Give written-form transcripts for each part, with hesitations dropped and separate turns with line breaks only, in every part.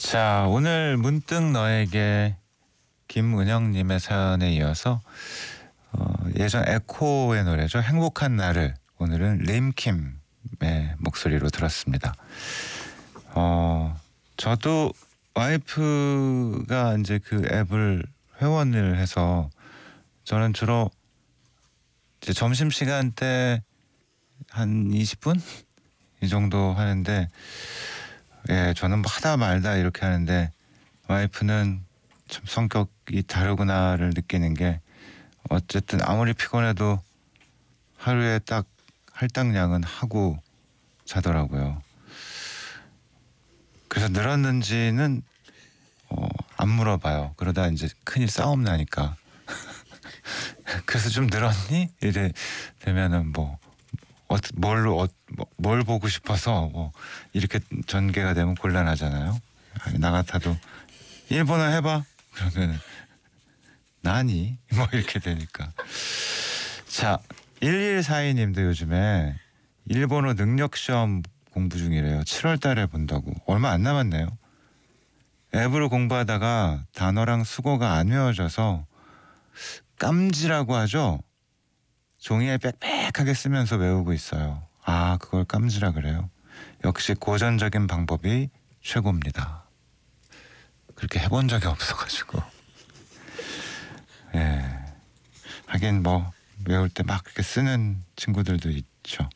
자, 오늘 문득 너에게 김은영님의 사연에 이어서 예전 에코의 노래죠. 행복한 나를 오늘은 림킴의 목소리로 들었습니다. 저도 와이프가 이제 그 앱을 회원을 해서 저는 주로 이제 점심시간 때 한 20분 이 정도 하는데 저는 뭐 하다 말다 이렇게 하는데 와이프는 참 성격이 다르구나를 느끼는 게 어쨌든 아무리 피곤해도 하루에 딱 할당량은 하고 자더라고요. 그래서 늘었는지는 안 물어봐요. 그러다 이제 큰일 싸움 나니까. 그래서 좀 늘었니? 이래 되면은 뭘 보고 싶어서 이렇게 전개가 되면 곤란하잖아요. 나 같아도 일본어 해봐 그러면 나니 이렇게 되니까. 자, 1142님도 요즘에 일본어 능력 시험 공부 중이래요. 7월 달에 본다고. 얼마 안 남았네요. 앱으로 공부하다가 단어랑 수거가 안 외워져서 깜지라고 하죠. 종이에 빽빽하게 쓰면서 외우고 있어요. 아, 그걸 깜지라 그래요. 역시 고전적인 방법이 최고입니다. 그렇게 해본 적이 없어가지고. 하긴 외울 때 막 그렇게 쓰는 친구들도 있죠.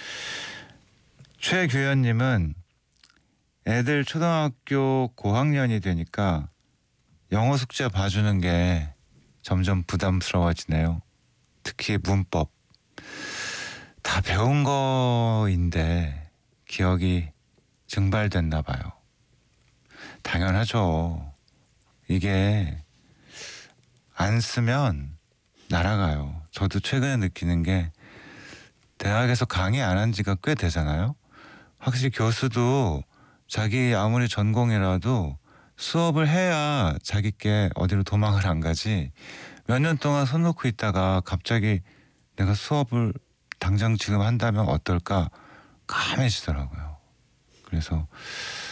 최규현님은 애들 초등학교 고학년이 되니까 영어 숙제 봐주는 게 점점 부담스러워지네요. 특히 문법. 다 배운 거인데 기억이 증발됐나 봐요. 당연하죠. 이게 안 쓰면 날아가요. 저도 최근에 느끼는 게 대학에서 강의 안 한 지가 꽤 되잖아요. 확실히 교수도 자기 아무리 전공이라도 수업을 해야 자기께 어디로 도망을 안 가지. 몇 년 동안 손 놓고 있다가 갑자기 내가 수업을 당장 지금 한다면 어떨까 까매지더라고요. 그래서